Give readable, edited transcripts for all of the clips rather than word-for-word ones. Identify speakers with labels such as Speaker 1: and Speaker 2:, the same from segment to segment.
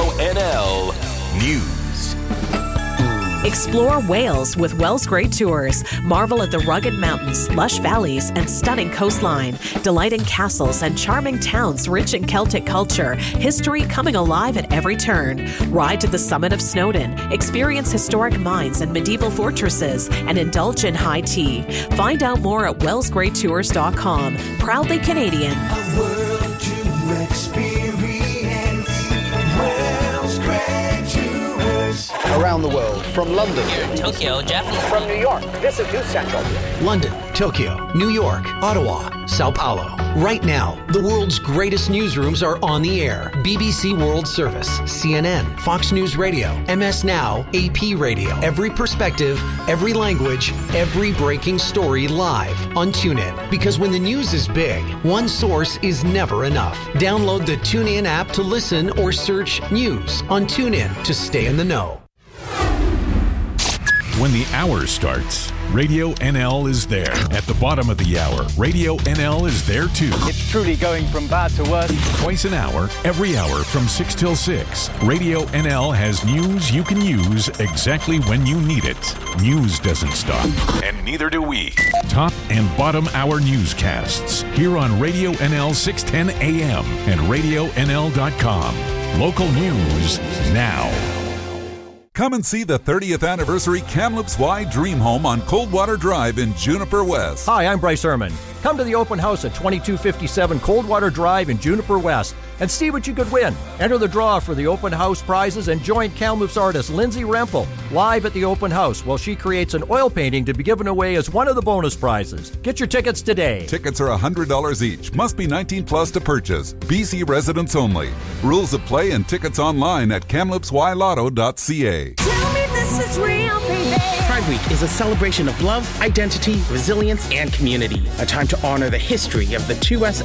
Speaker 1: NL News.
Speaker 2: Explore Wales with Wells Great Tours. Marvel at the rugged mountains, lush valleys, and stunning coastline. Delight in castles and charming towns rich in Celtic culture. History coming alive at every turn. Ride to the summit of Snowdon. Experience historic mines and medieval fortresses. And indulge in high tea. Find out more at wellsgreattours.com. Proudly Canadian.
Speaker 3: A world to experience. Wells Great Tours.
Speaker 4: Around the world, from London,
Speaker 5: Here in Tokyo, Japan.
Speaker 4: from New York, this is News Central.
Speaker 6: London, Tokyo, New York, Ottawa, Sao Paulo. Right now, the world's greatest newsrooms are on the air. BBC World Service, CNN, Fox News Radio, MS Now, AP Radio. Every perspective, every language, every breaking story live on TuneIn. Because when the news is big, one source is never enough. Download the TuneIn app to listen or search news on TuneIn to stay in the know.
Speaker 7: When the hour starts, Radio NL is there. At the bottom of the hour, Radio NL is there too.
Speaker 4: It's truly going from bad to worse.
Speaker 7: Twice an hour, every hour from 6 till 6. Radio NL has news you can use exactly when you need it. News doesn't stop, and neither do we. Top and bottom hour newscasts here on Radio NL 610 AM and RadioNL.com. Local news now.
Speaker 8: Come and see the 30th anniversary Kamloops Y Dream Home on Coldwater Drive in Juniper West.
Speaker 9: Hi, I'm Bryce Ehrman. Come to the open house at 2257 Coldwater Drive in Juniper West and see what you could win. Enter the draw for the open house prizes and join Kamloops artist Lindsay Rempel live at the open house while she creates an oil painting to be given away as one of the bonus prizes. Get your tickets today.
Speaker 8: Tickets are $100 each. Must be 19 plus to purchase. BC residents only. Rules of play and tickets online at kamloopsylotto.ca.
Speaker 3: Tell me this is real, baby.
Speaker 10: Pride Week is a celebration of love, identity, resilience, and community. A time to honor the history of the 2S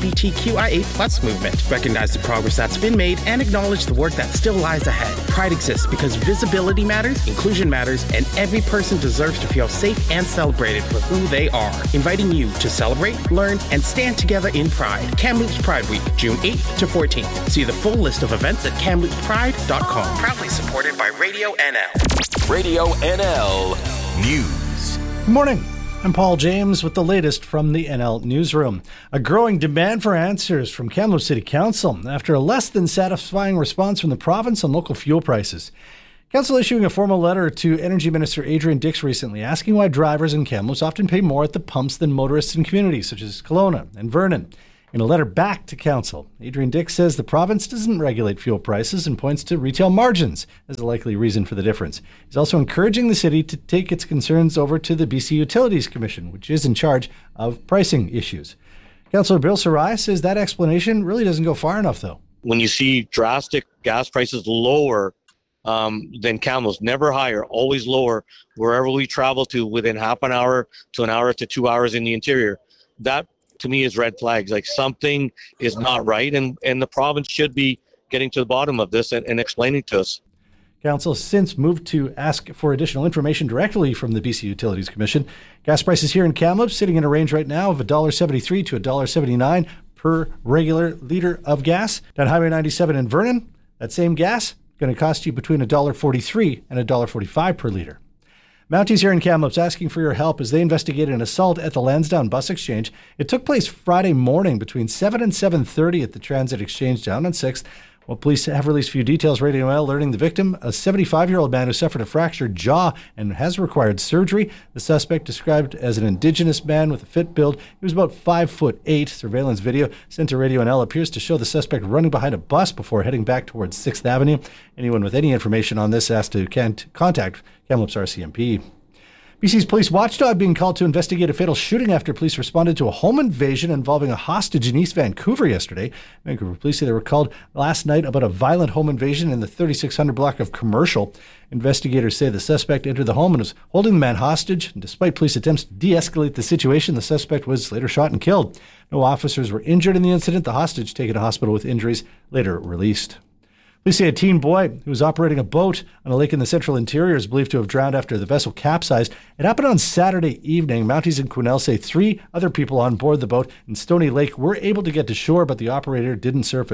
Speaker 10: LGBTQIA+ movement, recognize the progress that's been made, and acknowledge the work that still lies ahead. Pride exists because visibility matters, inclusion matters, and every person deserves to feel safe and celebrated for who they are. Inviting you to celebrate, learn, and stand together in Pride. Kamloops Pride Week, June 8th to 14th. See the full list of events at kamloopspride.com. Proudly supported by Radio NL.
Speaker 1: Radio NL News.
Speaker 11: Good morning. I'm Paul James with the latest from the NL Newsroom. A growing demand for answers from Kamloops City Council after a less than satisfying response from the province on local fuel prices. Council issuing a formal letter to Energy Minister Adrian Dix recently asking why drivers in Kamloops often pay more at the pumps than motorists in communities such as Kelowna and Vernon. In a letter back to Council, Adrian Dix says the province doesn't regulate fuel prices and points to retail margins as a likely reason for the difference. He's also encouraging the city to take its concerns over to the BC Utilities Commission, which is in charge of pricing issues. Councillor Bill Sarai says that explanation really doesn't go far enough, though.
Speaker 12: When you see drastic gas prices lower than Kamloops, never higher, always lower, wherever we travel to within half an hour to an hour to 2 hours in the interior, that to me is red flags. Like something is not right, and the province should be getting to the bottom of this and explaining to us.
Speaker 11: Council has since moved to ask for additional information directly from the BC Utilities Commission. Gas prices here in Kamloops sitting in a range right now of $1.73 to $1.79 per regular liter of gas. Down Highway 97 in Vernon, that same gas going to cost you between $1.43 and $1.45 per liter. Mounties here in Kamloops asking for your help as they investigate an assault at the Lansdowne Bus Exchange. It took place Friday morning between 7 and 7:30 at the Transit Exchange down on 6th. Well, police have released a few details. Radio NL alerting the victim, a 75-year-old man who suffered a fractured jaw and has required surgery. The suspect, described as an Indigenous man with a fit build, he was about 5'8". Surveillance video sent to Radio NL appears to show the suspect running behind a bus before heading back towards 6th Avenue. Anyone with any information on this has to contact Kamloops RCMP. BC's police watchdog being called to investigate a fatal shooting after police responded to a home invasion involving a hostage in East Vancouver yesterday. Vancouver police say they were called last night about a violent home invasion in the 3600 block of Commercial. Investigators say the suspect entered the home and was holding the man hostage. And despite police attempts to de-escalate the situation, the suspect was later shot and killed. No officers were injured in the incident. The hostage taken to hospital with injuries, later released. Police say a teen boy who was operating a boat on a lake in the central interior is believed to have drowned after the vessel capsized. It happened on Saturday evening. Mounties in Quesnel say 3 other people on board the boat in Stony Lake were able to get to shore, but the operator didn't surface.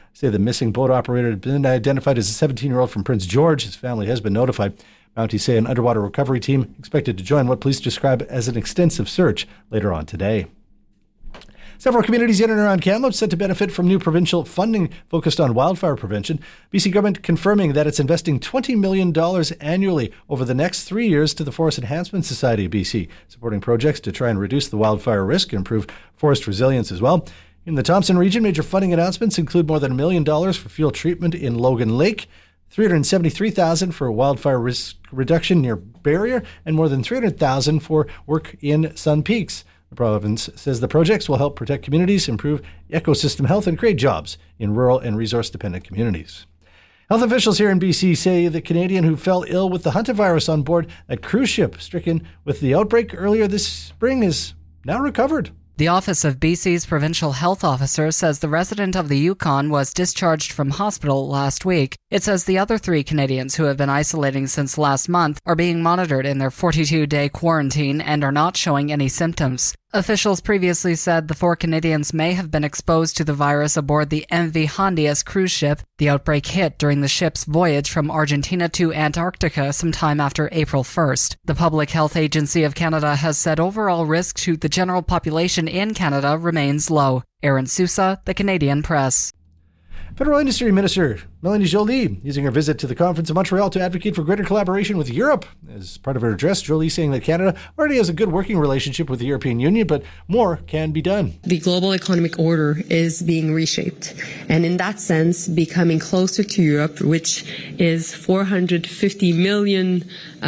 Speaker 11: say the missing boat operator had been identified as a 17-year-old from Prince George. His family has been notified. Mounties say an underwater recovery team expected to join what police describe as an extensive search later on today. Several communities in and around Kamloops set to benefit from new provincial funding focused on wildfire prevention. BC government confirming that it's investing $20 million annually over the next 3 years to the Forest Enhancement Society of BC, supporting projects to try and reduce the wildfire risk and improve forest resilience as well. In the Thompson region, major funding announcements include more than $1 million for fuel treatment in Logan Lake, $373,000 for wildfire risk reduction near Barrier, and more than $300,000 for work in Sun Peaks. The province says the projects will help protect communities, improve ecosystem health, and create jobs in rural and resource-dependent communities. Health officials here in BC say the Canadian who fell ill with the hantavirus on board a cruise ship stricken with the outbreak earlier this spring is now recovered.
Speaker 5: The Office of BC's Provincial Health Officer says the resident of the Yukon was discharged from hospital last week. It says the other 3 Canadians who have been isolating since last month are being monitored in their 42-day quarantine and are not showing any symptoms. Officials previously said the 4 Canadians may have been exposed to the virus aboard the MV Hondias cruise ship. The outbreak hit during the ship's voyage from Argentina to Antarctica sometime after April 1st. The Public Health Agency of Canada has said overall risk to the general population in Canada remains low. Aaron Sousa, The Canadian Press.
Speaker 11: Federal Industry Minister Mélanie Joly using her visit to the conference in Montreal to advocate for greater collaboration with Europe. As part of her address, Joly saying that Canada already has a good working relationship with the European Union, but more can be done.
Speaker 13: The global economic order is being reshaped, and in that sense, becoming closer to Europe, which is 450 million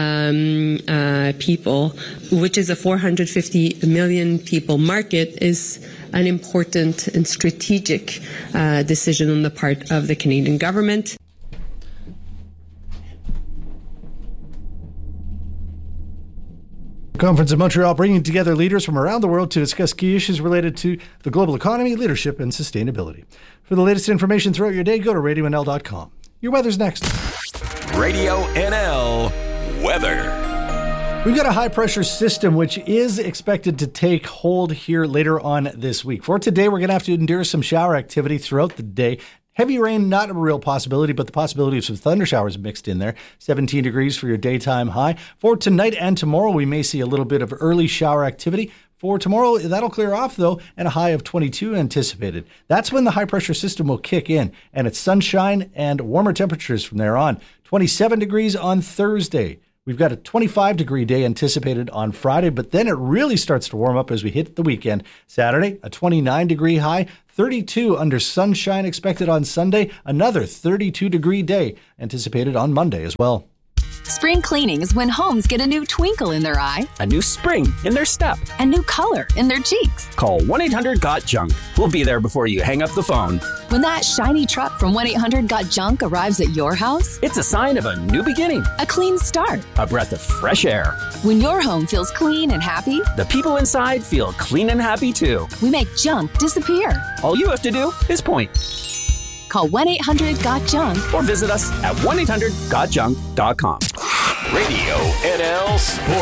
Speaker 13: people, which is a 450 million people market, is an important and strategic decision on the part of the Canadian government.
Speaker 11: Conference in Montreal bringing together leaders from around the world to discuss key issues related to the global economy, leadership, and sustainability. For the latest information throughout your day, go to RadioNL.com. Your weather's next.
Speaker 1: Radio NL weather.
Speaker 11: We've got a high-pressure system which is expected to take hold here later on this week. For today, we're going to have to endure some shower activity throughout the day. Heavy rain, not a real possibility, but the possibility of some thunder showers mixed in there. 17 degrees for your daytime high. For tonight and tomorrow, we may see a little bit of early shower activity. For tomorrow, that'll clear off, though, and a high of 22 anticipated. That's when the high-pressure system will kick in, and it's sunshine and warmer temperatures from there on. 27 degrees on Thursday. We've got a 25-degree day anticipated on Friday, but then it really starts to warm up as we hit the weekend. Saturday, a 29-degree high, 32 under sunshine expected on Sunday, another 32-degree day anticipated on Monday as well.
Speaker 14: Spring cleaning is when homes get a new twinkle in their eye,
Speaker 15: a new spring in their step,
Speaker 14: a new color in their cheeks.
Speaker 15: Call 1-800-GOT-JUNK. We'll be there before you hang up the phone.
Speaker 14: When that shiny truck from 1-800-GOT-JUNK arrives at your house,
Speaker 15: it's a sign of a new beginning,
Speaker 14: a clean start,
Speaker 15: a breath of fresh air.
Speaker 14: When your home feels clean and happy,
Speaker 15: the people inside feel clean and happy too.
Speaker 14: We make junk disappear.
Speaker 15: All you have to do is point.
Speaker 14: Call 1-800-GOT-JUNK
Speaker 15: or visit us at 1-800-GOTJUNK.com.
Speaker 1: Radio NL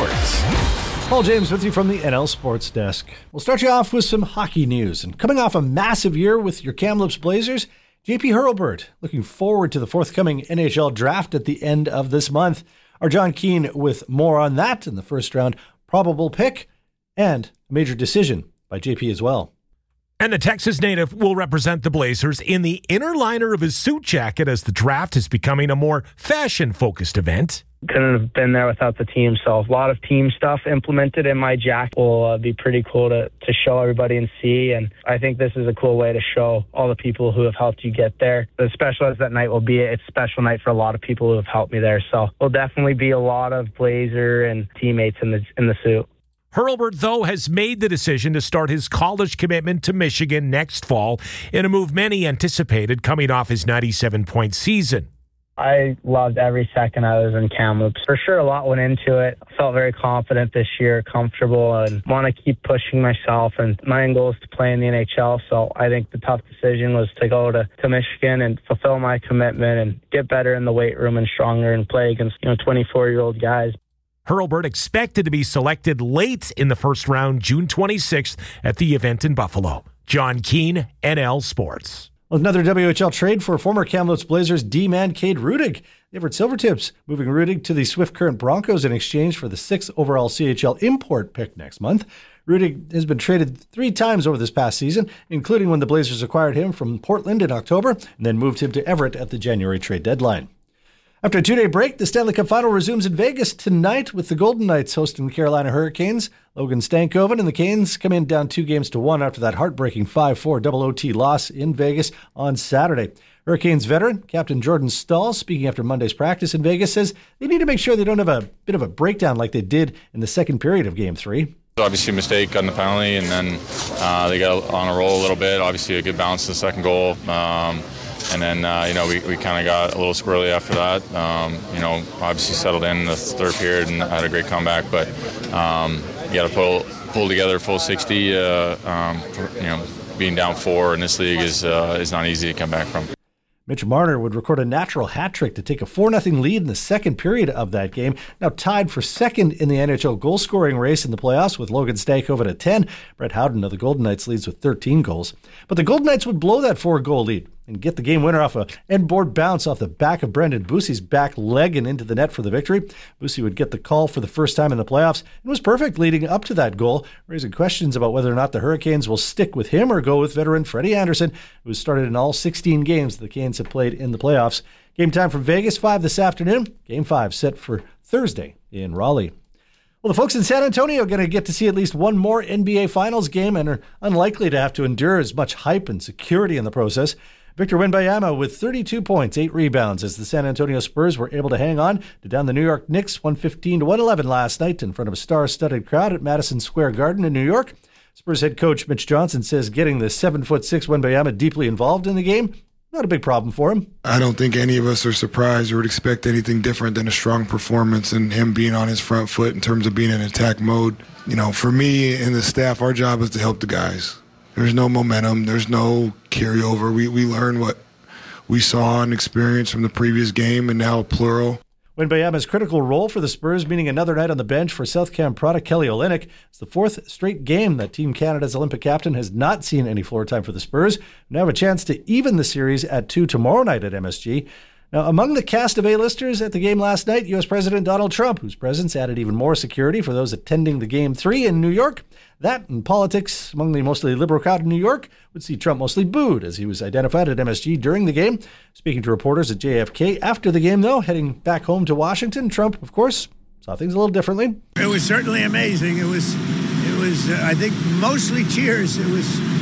Speaker 1: Sports.
Speaker 11: Paul James with you from the NL Sports Desk. We'll start you off with some hockey news. And coming off a massive year with your Kamloops Blazers, JP Hurlburt looking forward to the forthcoming NHL draft at the end of this month. Our John Keane with more on that in the first round probable pick and a major decision by JP as well.
Speaker 16: And the Texas native will represent the Blazers in the inner liner of his suit jacket as the draft is becoming a more fashion-focused event.
Speaker 17: Couldn't have been there without the team, so a lot of team stuff implemented in my jacket will be pretty cool to show everybody and see, and I think this is a cool way to show all the people who have helped you get there. As special as that night will be, it's a special night for a lot of people who have helped me there, so there'll definitely be a lot of Blazer and teammates in the suit.
Speaker 16: Hurlburt, though, has made the decision to start his college commitment to Michigan next fall in a move many anticipated coming off his 97-point season.
Speaker 17: I loved every second I was in Kamloops. For sure, a lot went into it. I felt very confident this year, comfortable, and want to keep pushing myself. And my end goal is to play in the NHL, so I think the tough decision was to go to Michigan and fulfill my commitment and get better in the weight room and stronger and play against 24-year-old guys.
Speaker 16: Hurlburt expected to be selected late in the first round, June 26th, at the event in Buffalo. John Keane, NL Sports.
Speaker 11: Well, another WHL trade for former Kamloops Blazers D-man Cade Rudig. The Everett Silvertips moving Rudig to the Swift Current Broncos in exchange for the 6th overall CHL import pick next month. Rudig has been traded 3 times over this past season, including when the Blazers acquired him from Portland in October and then moved him to Everett at the January trade deadline. After a 2-day break, the Stanley Cup Final resumes in Vegas tonight with the Golden Knights hosting the Carolina Hurricanes. Logan Stankoven and the Canes come in down 2-1 after that heartbreaking 5-4 double OT loss in Vegas on Saturday. Hurricanes veteran Captain Jordan Stahl, speaking after Monday's practice in Vegas, says they need to make sure they don't have a bit of a breakdown like they did in the second period of Game 3.
Speaker 18: Obviously a mistake on the penalty, and then they got on a roll a little bit. Obviously a good bounce to the second goal. And then, we kind of got a little squirrely after that. Obviously settled in the third period and had a great comeback. But you got to pull together full 60. Being down 4 in this league is not easy to come back from.
Speaker 11: Mitch Marner would record a natural hat trick to take a 4-0 lead in the second period of that game. Now tied for second in the NHL goal-scoring race in the playoffs with Logan Stankoven at 10. Brett Howden of the Golden Knights leads with 13 goals. But the Golden Knights would blow that 4-goal lead and get the game winner off a end-board bounce off the back of Brendan Busey's back leg and into the net for the victory. Busey would get the call for the first time in the playoffs and was perfect leading up to that goal, raising questions about whether or not the Hurricanes will stick with him or go with veteran Freddie Anderson, who has started in all 16 games the Canes have played in the playoffs. Game time from Vegas, 5 this afternoon. Game 5 set for Thursday in Raleigh. Well, the folks in San Antonio are going to get to see at least one more NBA Finals game and are unlikely to have to endure as much hype and security in the process. Victor Wembanyama with 32 points, 8 rebounds as the San Antonio Spurs were able to hang on to down the New York Knicks 115-111 last night in front of a star-studded crowd at Madison Square Garden in New York. Spurs head coach Mitch Johnson says getting the 7'6" Wembanyama deeply involved in the game, not a big problem for him.
Speaker 19: I don't think any of us are surprised or would expect anything different than a strong performance and him being on his front foot in terms of being in attack mode. For me and the staff, our job is to help the guys. There's no momentum. There's no carryover. We learn what we saw and experienced from the previous game, and now plural.
Speaker 11: Wembanyama's critical role for the Spurs, meaning another night on the bench for South Cam product Kelly Olynyk. It's the 4th straight game that Team Canada's Olympic captain has not seen any floor time for the Spurs. Now have a chance to even the series at 2 tomorrow night at MSG. Now, among the cast of A-listers at the game last night, U.S. President Donald Trump, whose presence added even more security for those attending the Game 3 in New York. That and politics among the mostly liberal crowd in New York would see Trump mostly booed as he was identified at MSG during the game. Speaking to reporters at JFK after the game, though, heading back home to Washington, Trump, of course, saw things a little differently.
Speaker 20: It was certainly amazing. It was I think, mostly cheers. It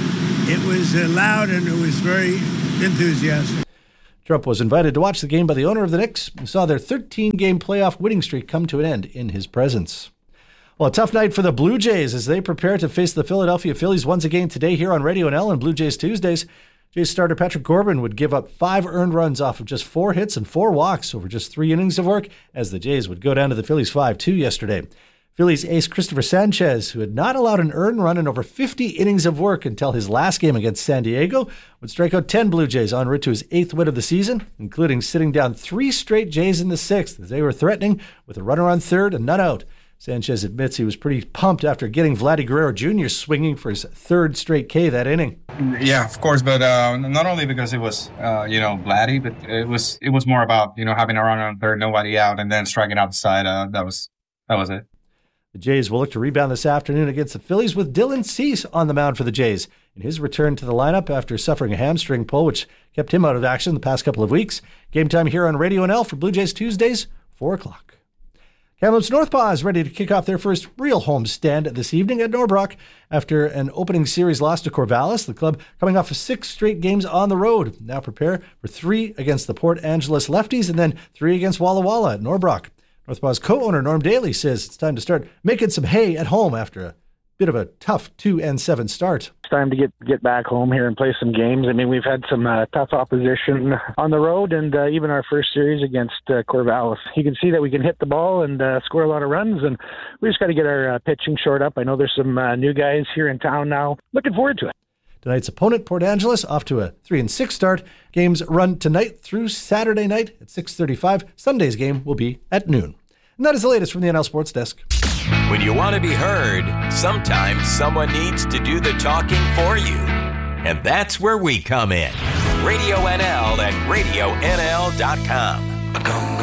Speaker 20: was loud and it was very enthusiastic.
Speaker 11: Trump was invited to watch the game by the owner of the Knicks, who saw their 13-game playoff winning streak come to an end in his presence. Well, a tough night for the Blue Jays as they prepare to face the Philadelphia Phillies once again today here on Radio NL and Blue Jays Tuesdays. Jays starter Patrick Corbin would give up 5 earned runs off of just 4 hits and 4 walks over just 3 innings of work as the Jays would go down to the Phillies 5-2 yesterday. Phillies ace Christopher Sanchez, who had not allowed an earned run in over 50 innings of work until his last game against San Diego, would strike out 10 Blue Jays en route to his 8th win of the season, including sitting down 3 straight Jays in the 6th as they were threatening with a runner on third and none out. Sanchez admits he was pretty pumped after getting Vladdy Guerrero Jr. swinging for his 3rd straight K that inning.
Speaker 21: Yeah, of course, but not only because it was, Vladdy, but it was more about, having a runner on third, nobody out, and then striking out the side. That was it.
Speaker 11: The Jays will look to rebound this afternoon against the Phillies with Dylan Cease on the mound for the Jays in his return to the lineup after suffering a hamstring pull, which kept him out of action the past couple of weeks. Game time here on Radio NL for Blue Jays Tuesdays, 4 o'clock. Kamloops Northpaw is ready to kick off their first real home stand this evening at Norbrook. After an opening series loss to Corvallis, the club coming off of 6 straight games on the road. Now prepare for 3 against the Port Angeles Lefties and then 3 against Walla Walla at Norbrook. Northpaw's co-owner Norm Daly says it's time to start making some hay at home after a bit of a tough 2-7 start.
Speaker 17: It's time to get back home here and play some games. I mean, we've had some tough opposition on the road, and even our first series against Corvallis. You can see that we can hit the ball and score a lot of runs, and we just got to get our pitching shored up. I know there's some new guys here in town now. Looking forward to it.
Speaker 11: Tonight's opponent, Port Angeles, off to a 3-6 start. Games run tonight through Saturday night at 6:35. Sunday's game will be at noon. And that is the latest from the NL Sports Desk.
Speaker 1: When you want to be heard, sometimes someone needs to do the talking for you. And that's where we come in. Radio NL and RadioNL.com.